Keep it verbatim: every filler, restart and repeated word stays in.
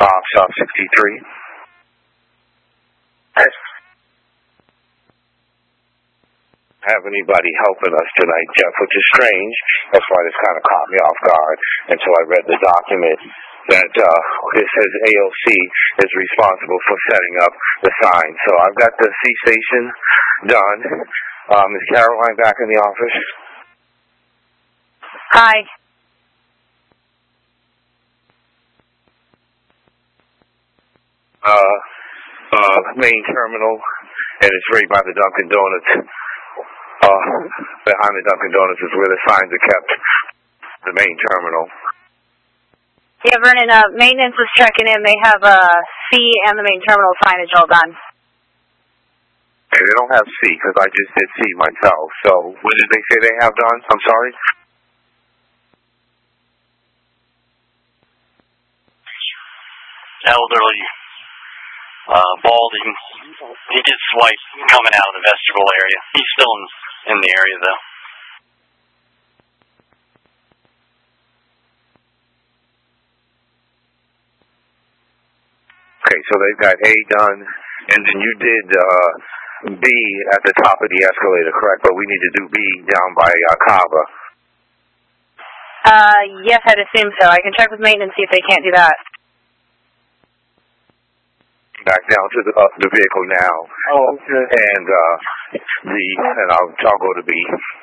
Bob, Shop sixty-three. Yes. Have anybody helping us tonight, Jeff, which is strange. That's why this kind of caught me off guard until I read the document that uh, it says A O C is responsible for setting up the sign. So I've got the C station done. Um, is Caroline back in the office? Hi. Uh, uh, main terminal, and it's right by the Dunkin' Donuts. Uh, behind the Dunkin' Donuts is where the signs are kept, the main terminal. Yeah, Vernon, uh, maintenance is checking in. They have uh, C and the main terminal signage all done. Okay, they don't have C, because I just did C myself. So, what did they say they have done? I'm sorry? Elderly, uh, balding. He did swipe coming out of the vestibule area. He's still in, in the area, though. Okay, so they've got A done, and then you did uh, B at the top of the escalator, correct? But we need to do B down by uh, Cava. Uh, yes, I'd assume so. I can check with maintenance, see if they can't do that. Back down to the, uh, the vehicle now. Oh, okay. And uh, the and I'll I'll go to B.